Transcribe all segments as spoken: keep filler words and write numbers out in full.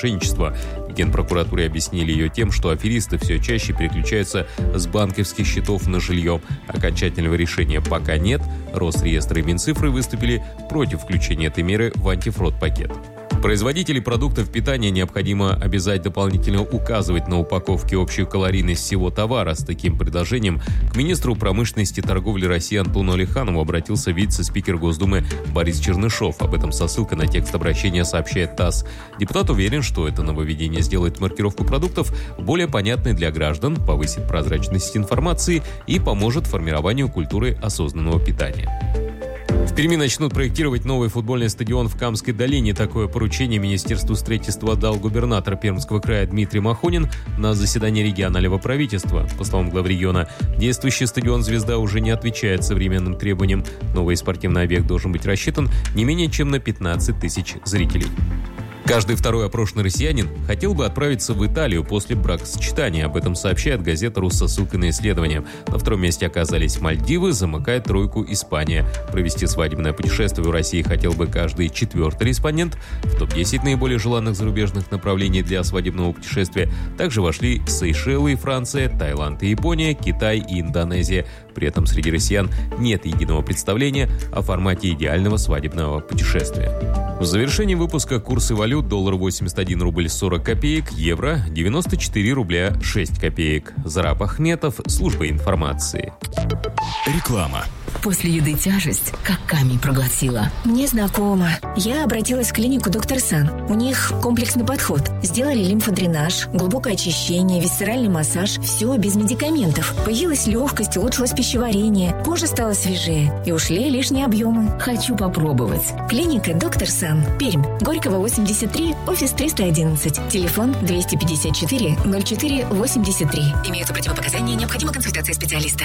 мошенничества. В Генпрокуратуре объяснили ее тем, что аферисты все чаще переключаются с банковских счетов на жилье. Окончательного решения пока нет. Росреестр и Минцифры выступили против включения этой меры в антифрод-пакет. Производителей продуктов питания необходимо обязать дополнительно указывать на упаковке общую калорийность всего товара. С таким предложением к министру промышленности и торговли России Антону Алиханову обратился вице-спикер Госдумы Борис Чернышов. Об этом со ссылкой на текст обращения сообщает ТАСС. Депутат уверен, что это нововведение сделает маркировку продуктов более понятной для граждан, повысит прозрачность информации и поможет формированию культуры осознанного питания. В Перми начнут проектировать новый футбольный стадион в Камской долине. Такое поручение Министерству строительства дал губернатор Пермского края Дмитрий Махонин на заседании регионального правительства. По словам главы региона, действующий стадион «Звезда» уже не отвечает современным требованиям. Новый спортивный объект должен быть рассчитан не менее чем на пятнадцать тысяч зрителей. Каждый второй опрошенный россиянин хотел бы отправиться в Италию после бракосочетания. Об этом сообщает газета «РУС» со ссылкой на исследование. На втором месте оказались Мальдивы, замыкает тройку Испания. Провести свадебное путешествие в России хотел бы каждый четвертый респондент. В топ десять наиболее желанных зарубежных направлений для свадебного путешествия также вошли Сейшелы и Франция, Таиланд и Япония, Китай и Индонезия. При этом среди россиян нет единого представления о формате идеального свадебного путешествия. В завершении выпуска курсы валют: доллар восемьдесят один рубль сорок копеек, евро девяносто четыре рубля шесть копеек. Зараб Ахметов, служба информации. Реклама. После еды тяжесть, как камень проглотила. Мне знакомо. Я обратилась в клинику «Доктор Сан». У них комплексный подход. Сделали лимфодренаж, глубокое очищение, висцеральный массаж. Все без медикаментов. Появилась легкость, улучшилось пищеварение. Кожа стала свежее. И ушли лишние объемы. Хочу попробовать. Клиника «Доктор Сан». Пермь. Горького, восемьдесят три, офис триста одиннадцать. Телефон двести пятьдесят четыре ноль четыре восемьдесят три. Имеются противопоказания, необходима консультация специалиста.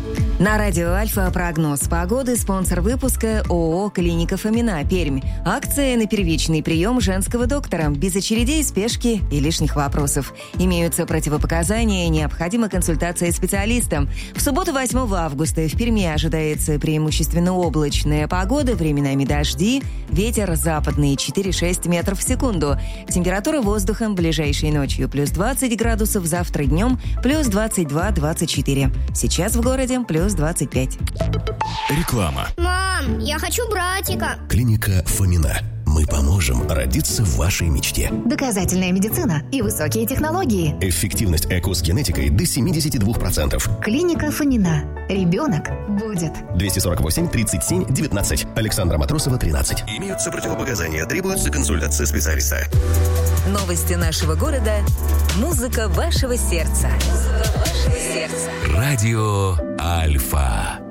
На радио «Альфа» прогноз погоды, спонсор выпуска ООО «Клиника Фомина», Пермь. Акция на первичный прием женского доктора, без очередей, спешки и лишних вопросов. Имеются противопоказания, необходима консультация специалистом. В субботу, восьмого августа, в Перми ожидается преимущественно облачная погода, временами дожди, ветер западный четыре-шесть метров в секунду. Температура воздуха ближайшей ночью плюс двадцать градусов, завтра днем плюс двадцать два - двадцать четыре. Сейчас в городе плюс двадцать пять. Реклама. Мам, я хочу братика. Клиника Фомина. Мы поможем родиться в вашей мечте. Доказательная медицина и высокие технологии. Эффективность ЭКО с генетикой до семьдесят два процента. Клиника Фомина. Ребенок будет. двести сорок восемь тридцать семь девятнадцать. Александра Матросова, тринадцать. Имеются противопоказания. Требуется консультация специалиста. Новости нашего города. Музыка вашего сердца. Музыка вашего сердца. Радио Альфа.